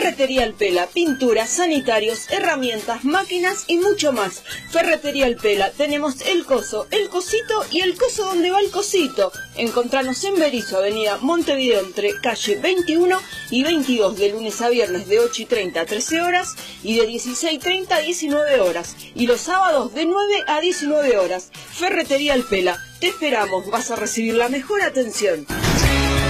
Ferretería El Pela, pinturas, sanitarios, herramientas, máquinas y mucho más. Ferretería El Pela, tenemos el coso, el cosito y el coso donde va el cosito. Encontranos en Berisso, avenida Montevideo, entre calle 21 y 22, de lunes a viernes de 8:30 a 13 horas y de 16:30 a 19 horas. Y los sábados de 9 a 19 horas. Ferretería El Pela, te esperamos, vas a recibir la mejor atención.